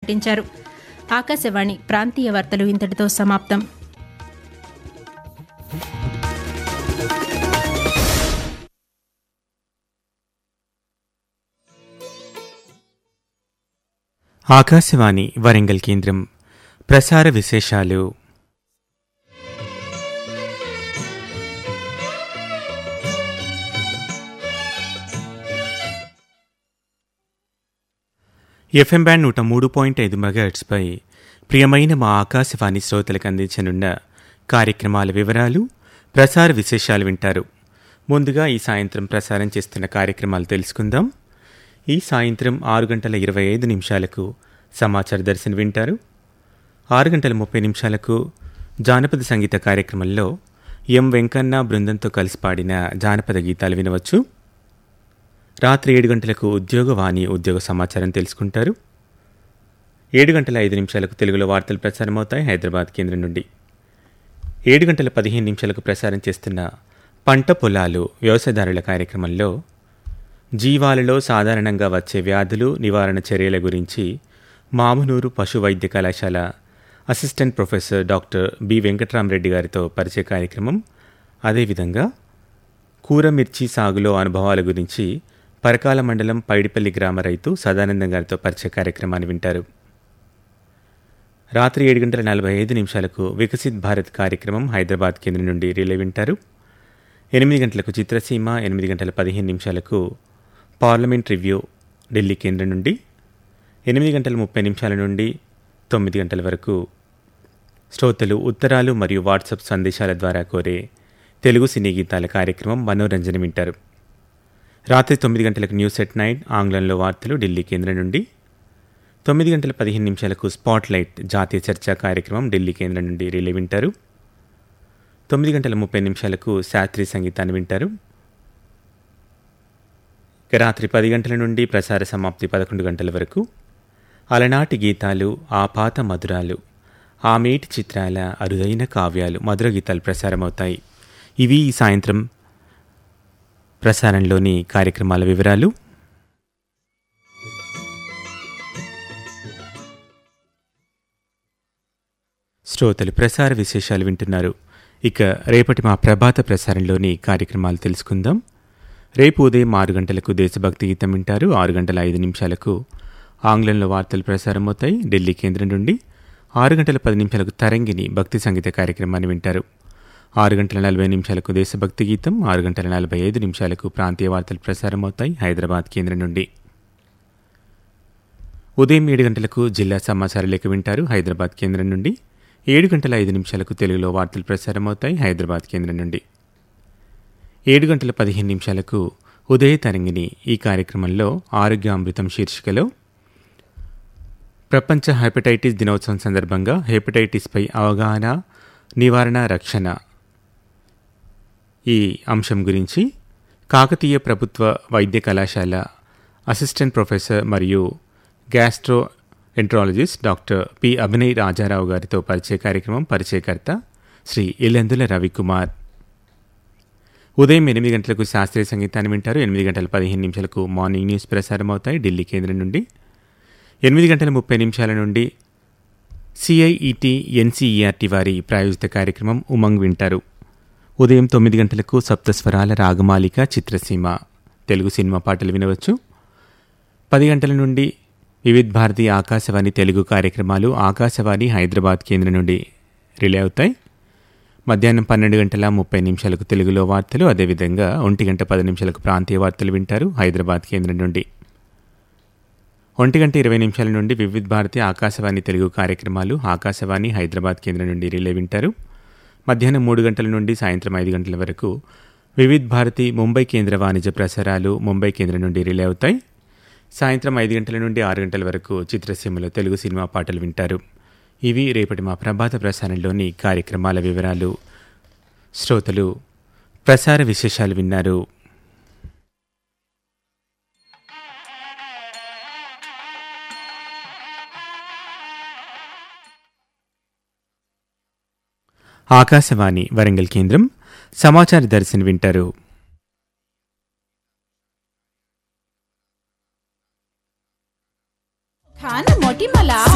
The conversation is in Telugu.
ప్రకటించారు. ఆకాశవాణి ప్రాంతీయ వార్తలు ఇంతటితో సమాప్తం. ఆకాశవాణి వరంగల్ కేంద్రం ప్రసార విశేషాలు. ఎఫ్ఎం బ్యాండ్ 103.5 మెగాహెర్ట్జ్పై ప్రియమైన మా ఆకాశవాణి శ్రోతలకు అందించనున్న కార్యక్రమాల వివరాలు, ప్రసార విశేషాలు వింటారు. ముందుగా ఈ సాయంత్రం ప్రసారం చేస్తున్న కార్యక్రమాలు తెలుసుకుందాం. ఈ సాయంత్రం 6:25 సమాచార దర్శనం వింటారు. 6:30 జానపద సంగీత కార్యక్రమంలో ఎం వెంకన్న బృందంతో కలిసి పాడిన జానపద గీతాలు వినవచ్చు. రాత్రి 7 ఉద్యోగవాణి ఉద్యోగ సమాచారం తెలుసుకుంటారు. 7:05 తెలుగులో వార్తలు ప్రసారమవుతాయి హైదరాబాద్ కేంద్రం నుండి. 7:15 ప్రసారం చేస్తున్న పంట పొలాలు వ్యవసాయదారుల కార్యక్రమంలో జీవాలలో సాధారణంగా వచ్చే వ్యాధులు, నివారణ చర్యల గురించి మామునూరు పశు వైద్య కళాశాల assistant professor doctor B Venkatrama Reddy గారితో పరిచయ కార్యక్రమం. అదేవిధంగా కూరమిర్చి సాగులో అనుభవాల గురించి పరకాల మండలం పైడిపల్లి గ్రామ రైతు సదానందం గారితో పరిచయ కార్యక్రమాన్ని వింటారు. రాత్రి 7:45 వికసిత్ భారత్ కార్యక్రమం హైదరాబాద్ కేంద్రం నుండి రిలే వింటారు. 8 చిత్రసీమ, 8:15 పార్లమెంట్ రివ్యూ ఢిల్లీ కేంద్రం నుండి. 8:30 నుండి 9 వరకు శ్రోతలు ఉత్తరాలు మరియు వాట్సాప్ సందేశాల ద్వారా కోరే తెలుగు సినీ గీతాల కార్యక్రమం మనోరంజన వింటారు. రాత్రి 9 న్యూస్ ఎట్ నైట్ ఆంగ్లంలో వార్తలు ఢిల్లీ కేంద్రం నుండి. 9:15 స్పాట్లైట్ జాతీయ చర్చా కార్యక్రమం ఢిల్లీ కేంద్రం నుండి రిలే వింటారు. 9:30 శాస్త్రీయ సంగీతాన్ని వింటారు. రాత్రి 10 నుండి ప్రసార సమాప్తి 11 వరకు అలనాటి గీతాలు, ఆ పాత మధురాలు, ఆ మేటి చిత్రాల అరుదైన కావ్యాలు, మధుర గీతాలు ప్రసారమవుతాయి. ఇవి ఈ సాయంత్రం ప్రసారంలోని కార్యక్రమాల వివరాలు. శ్రోతలు ప్రసార విశేషాలు వింటున్నారు. ఇక రేపటి మా ప్రభాత ప్రసారంలోని కార్యక్రమాలు తెలుసుకుందాం. రేపు ఉదయం 6 దేశభక్తి గీతం వింటారు. 6:05 ఆంగ్లంలో వార్తలు ప్రసారమవుతాయి ఢిల్లీ కేంద్రం నుండి. 6:10 తరంగిణి భక్తి సంగీత కార్యక్రమాన్ని వింటారు. 6:40 దేశభక్తి గీతం. 6:45 ప్రాంతీయ వార్తలు ప్రసారమవుతాయి హైదరాబాద్ కేంద్రం నుండి. ఉదయం 7 జిల్లా సమాచార లేఖ వింటారు హైదరాబాద్ కేంద్రం నుండి. 7:05 తెలుగులో వార్తలు ప్రసారమవుతాయి హైదరాబాద్ కేంద్రం నుండి. 7:15 ఉదయ తరంగిణి. ఈ కార్యక్రమంలో ఆరోగ్యామృతం శీర్షికలో ప్రపంచ హెపటైటిస్ దినోత్సవం సందర్భంగా హెపటైటిస్పై అవగాహన, నివారణ, రక్షణ ఈ అంశం గురించి కాకతీయ ప్రభుత్వ వైద్య కళాశాల అసిస్టెంట్ ప్రొఫెసర్ మరియు gastro enterologist doctor P Abhinay Rajarao గారితో పరిచయ కార్యక్రమం. పరిచయకర్త శ్రీ ఇల్లందుల రవికుమార్. ఉదయం 8 శాస్త్రీయ సంగీతాన్ని వింటారు. 8:15 మార్నింగ్ న్యూస్ ప్రసారమవుతాయి ఢిల్లీ కేంద్రం నుండి. 8:30 నుండి సిఐఈటి ఎన్సీఈఆర్టీ వారి ప్రాయోజిత కార్యక్రమం ఉమంగ్ వింటారు. ఉదయం 9 సప్తస్వరాల రాగమాలిక చిత్రసీమ తెలుగు సినిమా పాటలు వినవచ్చు. 10 నుండి వివిధ్ భారతి ఆకాశవాణి తెలుగు కార్యక్రమాలు ఆకాశవాణి హైదరాబాద్ కేంద్రం నుండి రిలే అవుతాయి. మధ్యాహ్నం 12:30 తెలుగులో వార్తలు. అదేవిధంగా 1:10 ప్రాంతీయ వార్తలు వింటారు హైదరాబాద్ కేంద్రం నుండి. 1:20 నుండి వివిధ్ భారతి ఆకాశవాణి తెలుగు కార్యక్రమాలు ఆకాశవాణి హైదరాబాద్ కేంద్రం నుండి రిలే వింటారు. మధ్యాహ్నం 3 నుండి సాయంత్రం 5 వరకు వివిధ్ భారతి ముంబై కేంద్ర వాణిజ్య ప్రసారాలు ముంబై కేంద్రం నుండి రిలే అవుతాయి. సాయంత్రం 5 నుండి 6 వరకు చిత్రసీమలో తెలుగు సినిమా పాటలు వింటారు. ఇవి రేపటి మా ప్రభాత ప్రసారంలోని కార్యక్రమాల వివరాలు. శ్రోతలు ప్రసార విశేషాలు విన్నారు. ఆకాశవాణి వరంగల్ కేంద్రం సమాచార దర్శన్ వింటారు. మొటిమల